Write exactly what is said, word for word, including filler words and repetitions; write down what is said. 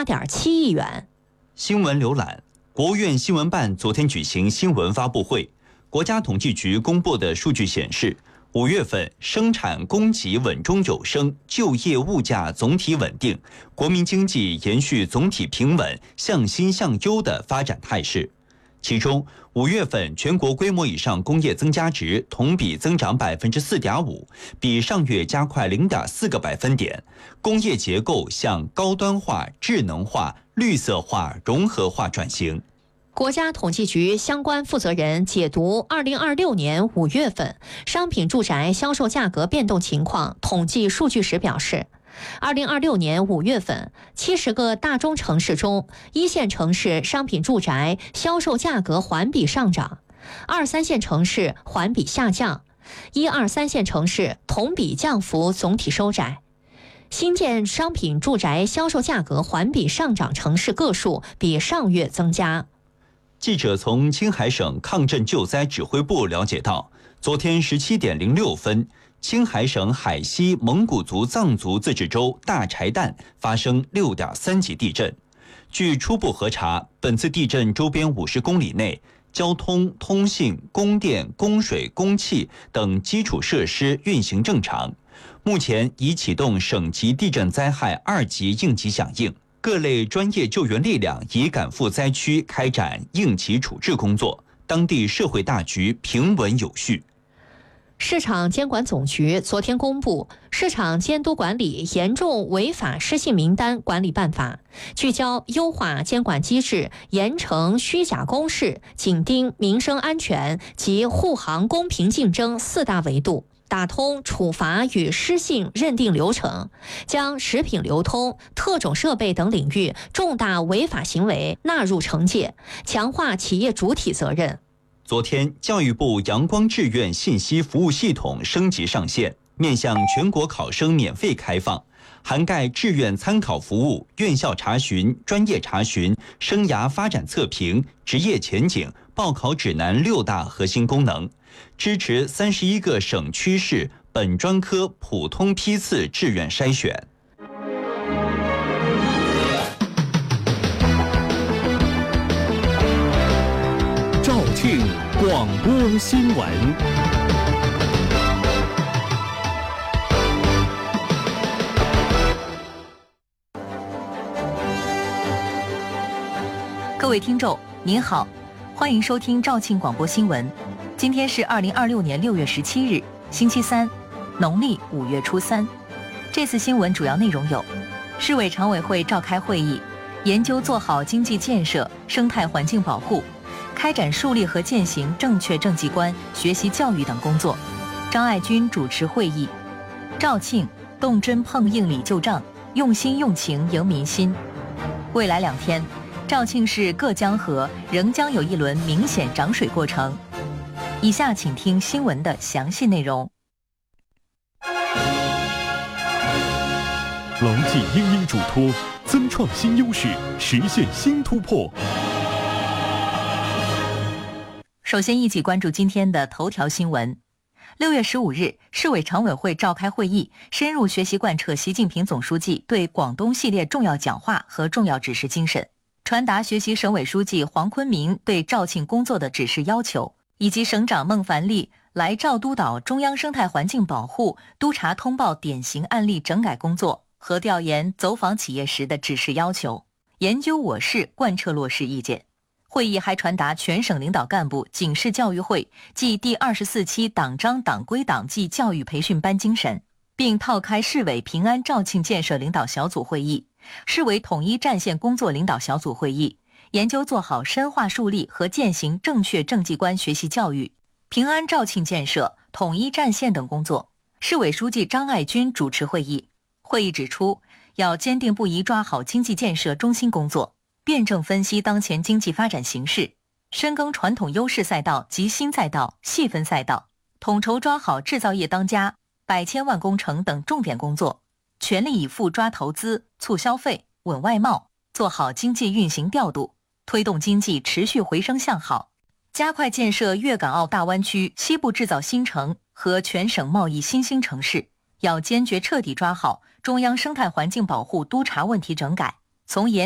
八点七亿元。 新闻浏览，国务院新闻办昨天举行新闻发布会，国家统计局公布的数据显示，五月份生产供给稳中有升，就业物价总体稳定，国民经济延续总体平稳、向新向优的发展态势。其中，五月份全国规模以上工业增加值同比增长百分之四点五，比上月加快零点四个百分点。工业结构向高端化、智能化、绿色化、融合化转型。 国家统计局相关负责人解读二零二六年五月份商品住宅销售价格变动情况统计数据时表示，二零二六年五月份，七十个大中城市中，一线城市商品住宅销售价格环比上涨，二三线城市环比下降，一二三线城市同比降幅总体收窄。新建商品住宅销售价格环比上涨城市个数比上月增加。 记者从青海省抗震救灾指挥部了解到，昨天十七点零六分。青海省海西蒙古族藏族自治州大柴旦发生 六点三 级地震。据初步核查，本次地震周边五十公里内，交通、通信、供电、供水、供气等基础设施运行正常。目前已启动省级地震灾害二级应急响应，各类专业救援力量已赶赴灾区开展应急处置工作，当地社会大局平稳有序。 市场监管总局昨天公布《市场监督管理严重违法失信名单管理办法》，聚焦优化监管机制，严惩虚假公示、紧盯民生安全及护航公平竞争四大维度，打通处罚与失信认定流程，将食品流通、特种设备等领域重大违法行为纳入惩戒，强化企业主体责任。 昨天，教育部阳光志愿信息服务系统升级上线，面向全国考生免费开放，涵盖志愿参考服务、院校查询、专业查询、生涯发展测评、职业前景、报考指南六大核心功能，支持三十一个省区市本专科普通批次志愿筛选。 肇庆广播新闻。 各位听众您好，欢迎收听肇庆广播新闻。今天是二零二六年六月十七日，星期三，农历五月初三。这次新闻主要内容有：市委常委会召开会议，研究做好经济建设、生态环境保护，开展树立和践行正确政绩观、学习教育等工作。张爱军主持会议。肇庆动真碰硬里救仗，用心用情赢民心。未来两天，肇庆市各江河仍将有一轮明显涨水过程。以下请听新闻的详细内容。 牢记殷殷嘱托，增创新优势，实现新突破。 首先一起关注今天的头条新闻。六月十五日，市委常委会召开会议，深入学习贯彻习近平总书记对广东系列重要讲话和重要指示精神，传达学习省委书记黄坤明对肇庆工作的指示要求，以及省长孟凡利来肇督导中央生态环境保护督查通报典型案例整改工作和调研走访企业时的指示要求，研究我市贯彻落实意见。会议还传达全省领导干部警示教育会暨第二十四期党章党规党纪教育培训班精神，并套开市委平安肇庆建设领导小组会议、市委统一战线工作领导小组会议，研究做好深化树立和践行正确政绩观学习教育、平安肇庆建设、统一战线等工作。市委书记张爱军主持会议。会议指出，要坚定不移抓好经济建设中心工作，辩证分析当前经济发展形势，深耕传统优势赛道及新赛道、细分赛道，统筹抓好制造业当家、百千万工程等重点工作，全力以赴抓投资、促消费、稳外贸，做好经济运行调度，推动经济持续回升向好，加快建设粤港澳大湾区西部制造新城和全省贸易新兴城市。要坚决彻底抓好中央生态环境保护督查问题整改，从严